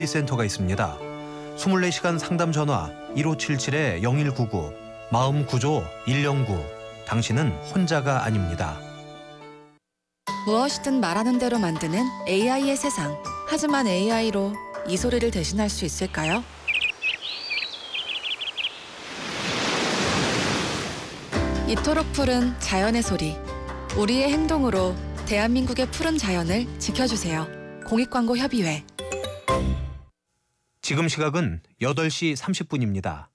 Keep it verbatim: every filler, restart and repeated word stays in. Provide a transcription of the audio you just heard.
센터가 있습니다. 이십사 시간 상담 전화 일오칠칠 영일구구 마음구조 일영구. 당신은 혼자가 아닙니다. 무엇이든 말하는 대로 만드는 에이아이의 세상. 하지만 에이아이로 이 소리를 대신할 수 있을까요? 이토록 푸른 자연의 소리. 우리의 행동으로 대한민국의 푸른 자연을 지켜주세요. 공익광고협의회. 지금 시각은 여덟 시 삼십 분입니다.